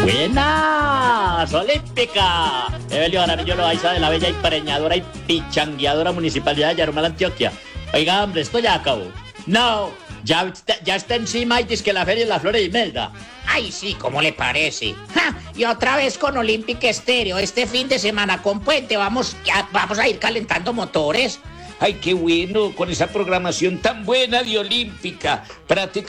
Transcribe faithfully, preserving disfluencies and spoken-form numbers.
Buenas, Olímpica. Evelio Jaramillo Loaiza de la bella y preñadora y pichangueadora municipalidad de Yarumal, Antioquia. Oiga, hombre, esto ya acabó. No, ya, está- ya está encima y dice que la feria es la Flor de Imelda. Ay, sí, ¿cómo le parece? ¡Ja! Y otra vez con Olímpica Estéreo, este fin de semana con Puente, vamos, ya, vamos a ir calentando motores. Ay, qué bueno, con esa programación tan buena de Olímpica. Prácticamente